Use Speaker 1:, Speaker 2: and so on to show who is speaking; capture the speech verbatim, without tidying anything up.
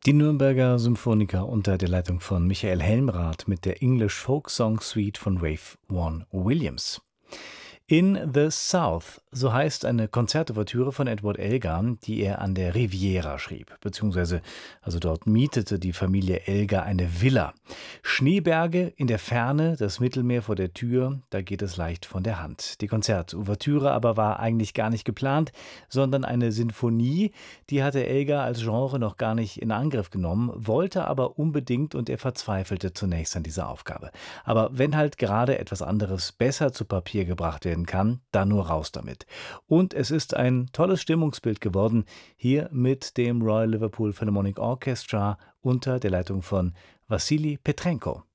Speaker 1: Die Nürnberger Symphoniker unter der Leitung von Michael Helmrath mit der English Folk Song Suite von Ralph Vaughan Williams. In the South, so heißt eine Konzertouvertüre von Edward Elgar, die er an der Riviera schrieb, beziehungsweise also dort mietete die Familie Elgar eine Villa. Schneeberge in der Ferne, das Mittelmeer vor der Tür, da geht es leicht von der Hand. Die Konzertouvertüre aber war eigentlich gar nicht geplant, sondern eine Sinfonie, die hatte Elgar als Genre noch gar nicht in Angriff genommen, wollte aber unbedingt und er verzweifelte zunächst an dieser Aufgabe. Aber wenn halt gerade etwas anderes besser zu Papier gebracht werden kann, dann nur raus damit. Und es ist ein tolles Stimmungsbild geworden, hier mit dem Royal Liverpool Philharmonic Orchestra unter der Leitung von Wassily Petrenko.